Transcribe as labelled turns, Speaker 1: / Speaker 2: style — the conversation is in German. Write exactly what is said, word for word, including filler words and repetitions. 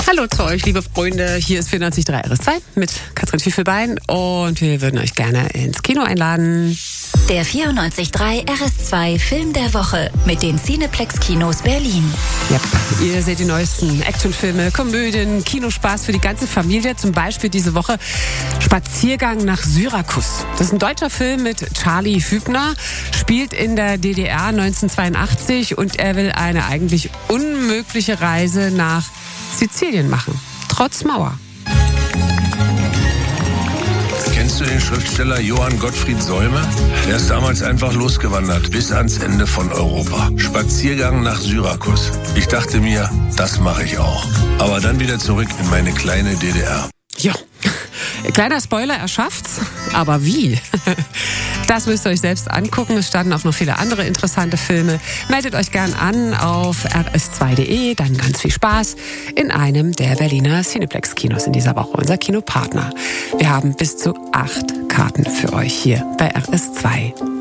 Speaker 1: Hallo zu euch, liebe Freunde. Hier ist vierundneunzig Komma drei R S zwei mit Katrin Schiefelbein und wir würden euch gerne ins Kino einladen.
Speaker 2: Der vierundneunzig Komma drei R S zwei Film der Woche mit den Cineplex Kinos Berlin.
Speaker 1: Yep. Ihr seht die neuesten Actionfilme, Komödien, Kinospaß für die ganze Familie. Zum Beispiel diese Woche Spaziergang nach Syrakus. Das ist ein deutscher Film mit Charlie Hübner, spielt in der D D R neunzehnhundertzweiundachtzig und er will eine eigentlich unmögliche Reise nach Sizilien machen, trotz Mauer.
Speaker 3: Kennst du den Schriftsteller Johann Gottfried Säume? Der ist damals einfach losgewandert, bis ans Ende von Europa. Spaziergang nach Syrakus. Ich dachte mir, das mache ich auch. Aber dann wieder zurück in meine kleine D D R.
Speaker 1: Ja, kleiner Spoiler, er schafft's. Aber wie? Das müsst ihr euch selbst angucken. Es standen auch noch viele andere interessante Filme. Meldet euch gern an auf r s zwei punkt d e. Dann ganz viel Spaß in einem der Berliner Cineplex-Kinos in dieser Woche. Unser Kinopartner. Wir haben bis zu acht Karten für euch hier bei R S zwei.